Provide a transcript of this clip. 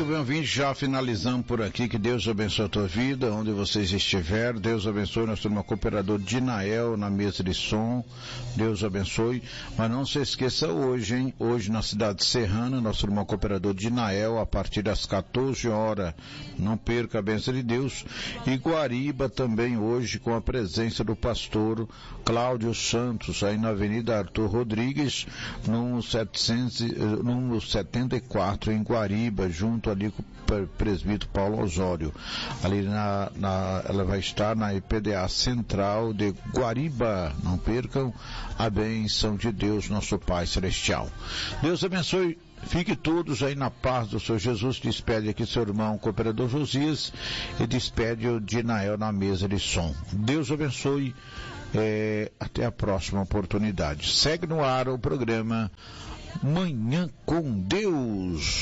Muito bem, ouvinte, já finalizamos por aqui. Que Deus abençoe a tua vida, onde vocês estiverem. Deus abençoe nosso irmão cooperador Dinael na mesa de som. Deus abençoe. Mas não se esqueça hoje, hein? Hoje na cidade serrana, nosso irmão cooperador Dinael, a partir das 14 horas. Não perca a bênção de Deus. E Guariba também hoje, com a presença do pastor Cláudio Santos, aí na Avenida Arthur Rodrigues, no 74 em Guariba, junto ali com o presbítero Paulo Osório. Ali ela vai estar na IPDA Central de Guariba. Não percam a bênção de Deus, nosso Pai Celestial. Deus abençoe. Fique todos aí na paz do Senhor Jesus. Despede aqui seu irmão cooperador Josias e despede o Dinael na mesa de som. Deus abençoe. Até a próxima oportunidade. Segue no ar o programa Manhã com Deus.